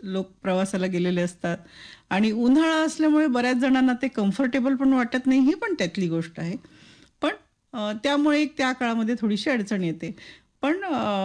लोक प्रवासाला गेलेले असतात आणि उन्हाळा असल्यामुळे बऱ्याच जणांना ते कम्फर्टेबल पण वाटत नाही, ही पण त्यातली गोष्ट आहे. पण त्यामुळे एक त्या काळामध्ये थोडीशी अडचण येते. पण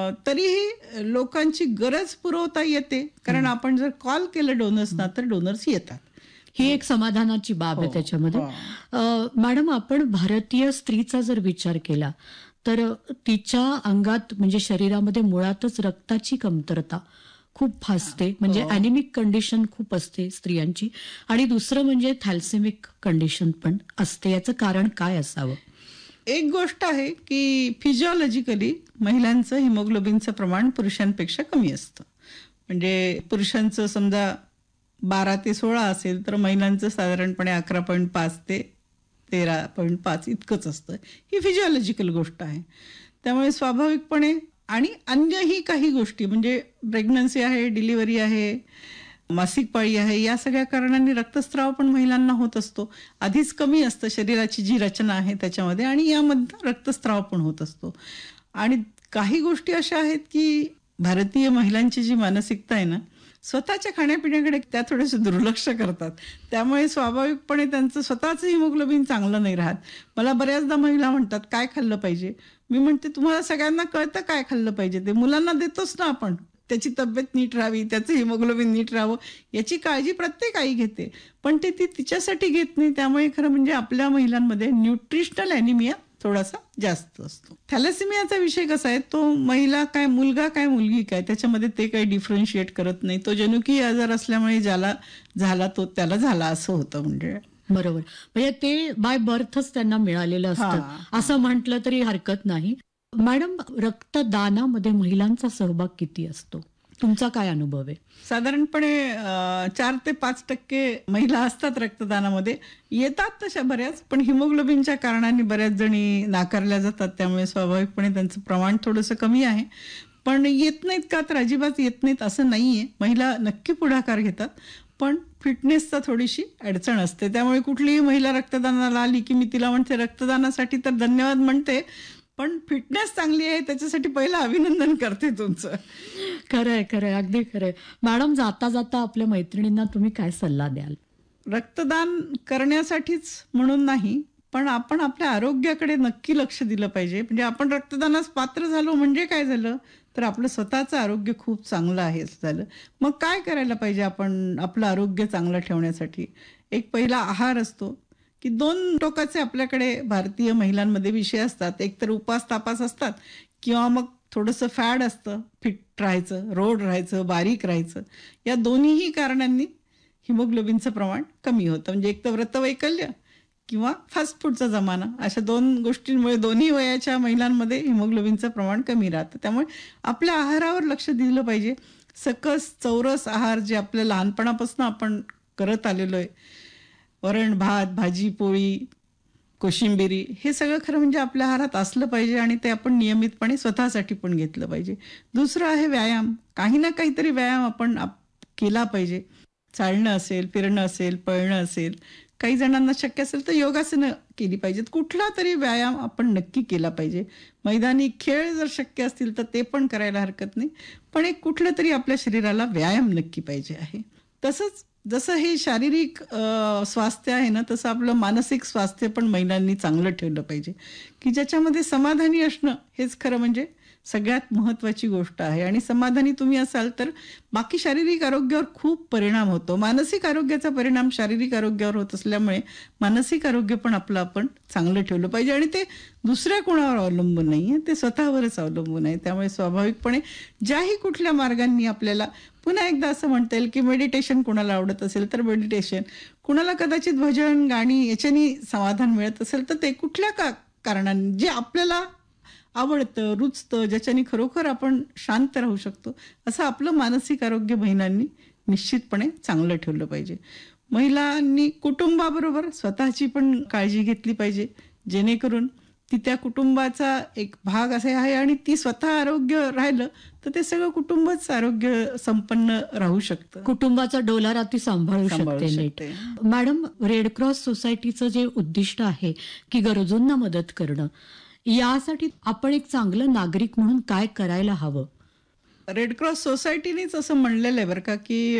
तरीही लोकांची गरज पुरवता येते, कारण आपण जर कॉल केलं डोनर्सना तर डोनर्स येतात. ही एक समाधानाची बाब हो, आहे त्याच्यामध्ये. हो. मॅडम, आपण भारतीय स्त्रीचा जर विचार केला तर तिच्या अंगात म्हणजे शरीरामध्ये मुळातच रक्ताची कमतरता खूप भासते, म्हणजे हो. अॅनिमिक कंडिशन खूप असते स्त्रियांची, आणि दुसरं म्हणजे थॅल्सेमिक कंडिशन पण असते. याचं कारण काय असावं? एक गोष्ट आहे की फिजिओलॉजिकली महिलांचं हिमोग्लोबिनचं प्रमाण पुरुषांपेक्षा कमी असतं. म्हणजे पुरुषांचं समजा 12 ते 16 असेल तर महिलांचं साधारणपणे 11.5 ते 13.5 इतकंच असतं. ही फिजिओलॉजिकल गोष्ट आहे. त्यामुळे स्वाभाविकपणे आणि अन्यही काही गोष्टी म्हणजे प्रेग्नन्सी आहे, डिलिव्हरी आहे, मासिक पाळी आहे, या सगळ्या कारणांनी रक्तस्राव पण महिलांना होत असतो. आधीच कमी असतं शरीराची जी रचना आहे त्याच्यामध्ये, आणि यामध्ये रक्तस्राव पण होत असतो. आणि काही गोष्टी अशा आहेत की भारतीय महिलांची जी मानसिकता आहे ना, स्वतःच्या खाण्यापिण्याकडे त्या थोडेसे दुर्लक्ष करतात. त्यामुळे स्वाभाविकपणे त्यांचं स्वतःचं हिमोग्लोबिन चांगलं नाही राहत. मला बऱ्याचदा महिला म्हणतात, "काय खाल्लं पाहिजे?" मी म्हणते, "तुम्हाला सगळ्यांना कळतं काय खाल्लं पाहिजे ते. मुलांना देतोच ना आपण. त्याची तब्येत नीट राहावी, त्याचं हिमोग्लोबिन नीट राहावं, याची काळजी प्रत्येक आई घेते. पण ती तिच्यासाठी घेत नाही. त्यामुळे खरं म्हणजे आपल्या महिलांमध्ये न्यूट्रिशनल ॲनिमिया थोडासा जास्त असतो. थॅलेसेमियाचा विषय कसा आहे, तो महिला काय, मुलगा काय, मुलगी काय, त्याच्यामध्ये ते काही डिफरन्शिएट करत नाही. तो जनुकीय आजार असल्यामुळे ज्याला झाला तो त्याला झाला असं होतं. म्हणजे बरोबर. म्हणजे ते बाय बर्थच त्यांना मिळालेलं असतं, हां. असं म्हटलं तरी हरकत नाही. मॅडम, रक्तदानामध्ये महिलांचा सहभाग किती असतो? तुमचा काय अनुभव आहे? साधारणपणे 4 ते 5% महिला असतात रक्तदानामध्ये. येतात तशा बऱ्याच, पण हिमोग्लोबिनच्या कारणाने बऱ्याच जणी नाकारल्या जातात. त्यामुळे स्वाभाविकपणे त्यांचं प्रमाण थोडंसं कमी आहे. पण येत नाहीत का, तर अजिबात येत नाहीत असं नाहीये. महिला नक्की पुढाकार घेतात. पण फिटनेसचा थोडीशी अडचण असते. त्यामुळे कुठलीही महिला रक्तदानाला आली की मी तिला म्हणते, रक्तदानासाठी तर धन्यवाद म्हणते, पण फिटनेस चांगली आहे त्याच्यासाठी पहिलं अभिनंदन करते तुमचं. खरंय, खरंय. अगदी खरंय. मॅडम, जाता जाता आपल्या मैत्रिणींना तुम्ही काय सल्ला द्याल? रक्तदान करण्यासाठीच म्हणून नाही, पण आपण आपल्या आरोग्याकडे नक्की लक्ष दिलं पाहिजे. म्हणजे आपण रक्तदानास पात्र झालो म्हणजे काय झालं, तर आपलं स्वतःचं आरोग्य खूप चांगलं आहे असं झालं. मग काय करायला पाहिजे आपण आपलं आरोग्य चांगलं ठेवण्यासाठी? एक पहिला आहार असतो, की 2 टोकाचे आपल्याकडे भारतीय महिलांमध्ये विषय असतात. एक तर उपास-तापास असतात किंवा मग थोडंसं फॅड असतं, फिट राहायचं, रोड राहायचं, बारीक राहायचं. या दोन्हीही कारणांनी हिमोग्लोबिनचं प्रमाण कमी होतं. म्हणजे एक तर व्रतवैकल्य किंवा फास्ट फूडचा जमाना, अशा 2 गोष्टींमुळे दोन्ही वयाच्या महिलांमध्ये हिमोग्लोबिनचं प्रमाण कमी राहतं. त्यामुळे आपल्या आहारावर लक्ष दिलं पाहिजे. सकस, चौरस आहार जे आपल्या लहानपणापासून आपण करत आलेलो आहे. वरण, भात, भाजी, पोळी, कोशिंबिरी, हे सगळं खरं म्हणजे आपल्या आहारात असलं पाहिजे आणि ते आपण नियमितपणे स्वतःसाठी पण घेतलं पाहिजे. दुसरं आहे व्यायाम. काही ना काहीतरी व्यायाम आपण केला पाहिजे. चालणं असेल, फिरणं असेल, पळणं असेल. काही जणांना शक्य असेल तर योगासनं केली पाहिजेत. कुठला तरी व्यायाम आपण नक्की केला पाहिजे. मैदानी खेळ जर शक्य असतील तर ते पण करायला हरकत नाही. पण एक कुठलं तरी आपल्या शरीराला व्यायाम नक्की पाहिजे आहे. तसंच जसं हे शारीरिक स्वास्थ्य आहे ना, तसं आपलं मानसिक स्वास्थ्य पण महिलांनी चांगलं ठेवलं पाहिजे, की ज्याच्यामध्ये समाधानी असणं हेच खरं म्हणजे सगळ्यात महत्त्वाची गोष्ट आहे. आणि समाधानी तुम्ही असाल तर बाकी शारीरिक आरोग्यावर खूप परिणाम होतो. मानसिक आरोग्याचा परिणाम शारीरिक आरोग्यावर होत असल्यामुळे मानसिक आरोग्य पण आपलं आपण चांगलं ठेवलं पाहिजे. आणि ते दुसऱ्या कोणावर अवलंबून नाही आहे, ते स्वतःवरच अवलंबून आहे. त्यामुळे स्वाभाविकपणे ज्याही कुठल्या मार्गांनी आपल्याला, पुन्हा एकदा असं म्हणता येईल की मेडिटेशन कुणाला आवडत असेल तर मेडिटेशन, कुणाला कदाचित भजन, गाणी याच्यानी समाधान मिळत असेल तर ते कुठल्या कारणाने जे आपल्याला आवडतं, रुचतं, ज्याच्याने खरोखर आपण शांत राहू शकतो, असं आपलं मानसिक आरोग्य महिलांनी निश्चितपणे चांगलं ठेवलं पाहिजे. महिलांनी कुटुंबाबरोबर स्वतःची पण काळजी घेतली पाहिजे, जेणेकरून ती त्या कुटुंबाचा एक भाग असे आहे आणि ती स्वतः आरोग्य राहिलं तर ते सगळं कुटुंबच आरोग्य संपन्न राहू शकतं, कुटुंबाचा डोलारा ती सांभाळू शकते नीट. शकते. मॅडम, रेड क्रॉस सोसायटीचं जे उद्दिष्ट आहे की गरजूंना मदत करणं, यासाठी आपण एक चांगलं नागरिक म्हणून काय करायला हवं? रेड क्रॉस सोसायटीनेच असं म्हणलेलं आहे बरं का, की